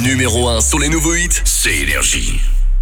numéro 1 sur les nouveaux hits, c'est Énergie.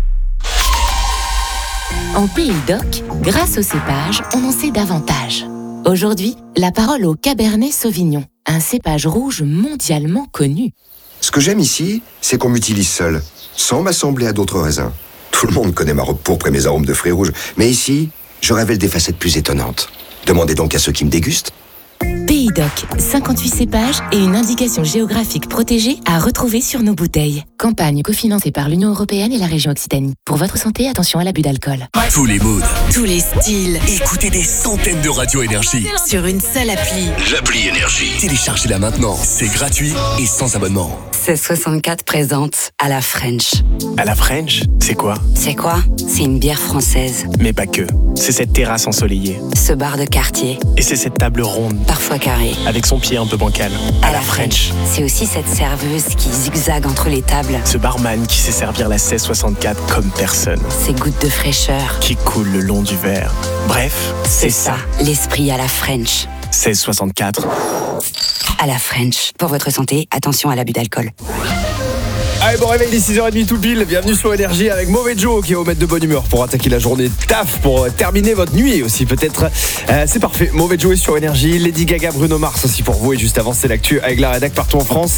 En Pays d'Oc, grâce au cépage, on en sait davantage. Aujourd'hui, la parole au Cabernet Sauvignon, un cépage rouge mondialement connu. Ce que j'aime ici, c'est qu'on m'utilise seul, sans m'assembler à d'autres raisins. Tout le monde connaît ma robe pourpre et mes arômes de fruits rouges, mais ici, je révèle des facettes plus étonnantes. Demandez donc à ceux qui me dégustent. Pays d'Oc, 58 cépages et une indication géographique protégée à retrouver sur nos bouteilles. Campagne cofinancée par l'Union européenne et la région Occitanie. Pour votre santé, attention à l'abus d'alcool. Tous les moods, Tous les styles. écoutez des centaines de radios Énergie. Sur une seule appli. L'appli Énergie. Téléchargez-la maintenant, c'est gratuit et sans abonnement. 1664 présente à la French. À la French, c'est quoi? C'est quoi? C'est une bière française. Mais pas que. C'est cette terrasse ensoleillée. Ce bar de quartier, Et c'est cette table ronde, parfois carré. avec son pied un peu bancal. À la French. C'est aussi cette serveuse qui zigzague entre les tables. Ce barman qui sait servir la 1664 comme personne. Ces gouttes de fraîcheur. Qui coule le long du verre. Bref, c'est ça. L'esprit à la French. 1664. À la French. Pour votre santé, attention à l'abus d'alcool. Allez, bon réveil, il est 6h30 tout pile. Bienvenue sur Énergie avec Mauvais Joe qui est au maître de bonne humeur pour attaquer la journée de taf, pour terminer votre nuit aussi peut-être. C'est parfait, Mauvais Joe est sur Énergie. Lady Gaga, Bruno Mars aussi pour vous. Et juste avant, c'est l'actu avec la rédac partout en France.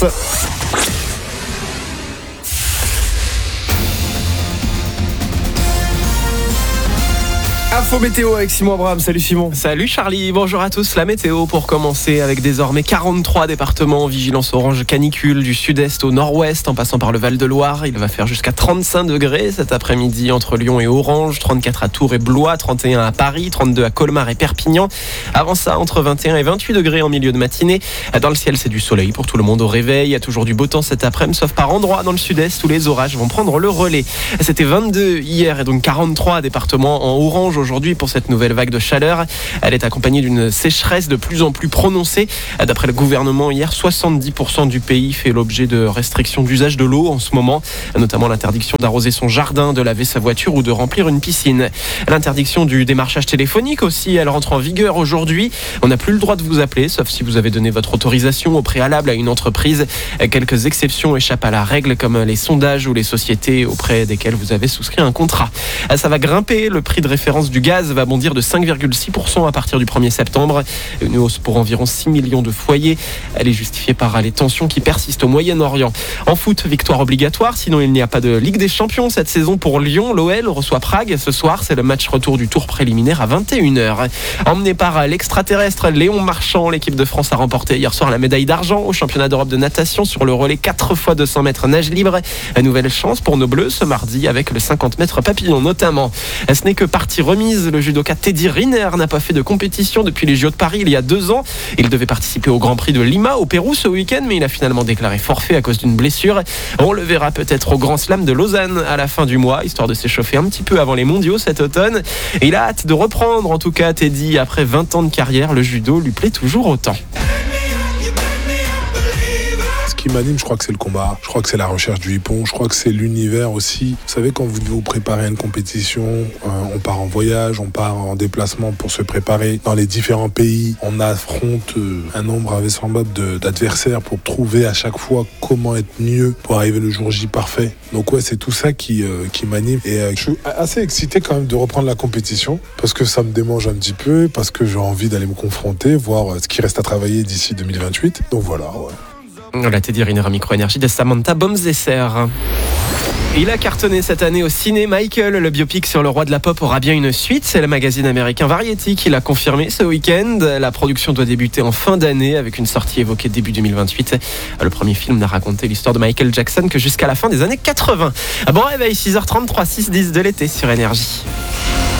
Info météo avec Simon Abraham. Salut Simon. Salut Charlie, bonjour à tous. La météo pour commencer avec désormais 43 départements en vigilance orange canicule du sud-est au nord-ouest en passant par le Val-de-Loire. Il va faire jusqu'à 35 degrés cet après-midi entre Lyon et Orange, 34 à Tours et Blois, 31 à Paris, 32 à Colmar et Perpignan. Avant ça, entre 21 et 28 degrés en milieu de matinée. Dans le ciel, c'est du soleil pour tout le monde au réveil. Il y a toujours du beau temps cet après-midi, sauf par endroits dans le sud-est où les orages vont prendre le relais. C'était 22 hier et donc 43 départements en orange aujourd'hui pour cette nouvelle vague de chaleur. Elle est accompagnée d'une sécheresse de plus en plus prononcée. D'après le gouvernement, hier, 70% du pays fait l'objet de restrictions d'usage de l'eau en ce moment, notamment l'interdiction d'arroser son jardin, de laver sa voiture ou de remplir une piscine. L'interdiction du démarchage téléphonique aussi, elle rentre en vigueur aujourd'hui. On n'a plus le droit de vous appeler, sauf si vous avez donné votre autorisation au préalable à une entreprise. Quelques exceptions échappent à la règle, comme les sondages ou les sociétés auprès desquelles vous avez souscrit un contrat. Ça va grimper, le prix de référence du gaz va bondir de 5,6% à partir du 1er septembre. Une hausse pour environ 6 millions de foyers. Elle est justifiée par les tensions qui persistent au Moyen-Orient. En foot, victoire obligatoire, sinon il n'y a pas de Ligue des Champions cette saison pour Lyon. L'OL reçoit Prague ce soir. C'est le match retour du tour préliminaire à 21h. Emmené par l'extraterrestre Léon Marchand, l'équipe de France a remporté hier soir la médaille d'argent au championnat d'Europe de natation sur le relais 4 x 200 mètres nage libre. Nouvelle chance pour nos Bleus ce mardi avec le 50 mètres papillon notamment. Ce n'est que partie remise. Le judoka Teddy Riner n'a pas fait de compétition depuis les JO de Paris il y a 2 ans. Il devait participer au Grand Prix de Lima au Pérou ce week-end, mais il a finalement déclaré forfait à cause d'une blessure. On le verra peut-être au Grand Slam de Lausanne à la fin du mois, histoire de s'échauffer un petit peu avant les mondiaux cet automne. Et il a hâte de reprendre, en tout cas Teddy, après 20 ans de carrière, le judo lui plaît toujours autant. Ce qui m'anime, je crois que c'est le combat, je crois que c'est la recherche du hippon, je crois que c'est l'univers aussi. Vous savez, quand vous devez vous préparer à une compétition, on part en voyage, on part en déplacement pour se préparer dans les différents pays. On affronte un nombre invraisemblable d'adversaires pour trouver à chaque fois comment être mieux pour arriver le jour J parfait. Donc ouais, c'est tout ça qui m'anime. Et je suis assez excité quand même de reprendre la compétition parce que ça me démange un petit peu, parce que j'ai envie d'aller me confronter, voir ce qui reste à travailler d'ici 2028. Donc voilà, ouais. La Teddy Riner à micro-énergie de Samantha Bomzesser. Il a cartonné cette année au ciné. Michael, le biopic sur le roi de la pop, aura bien une suite. C'est le magazine américain Variety qui l'a confirmé ce week-end. La production doit débuter en fin d'année avec une sortie évoquée début 2028. Le premier film n'a raconté l'histoire de Michael Jackson que jusqu'à la fin des années 80. Bon réveil, 6h33, 6-10 de l'été sur Énergie.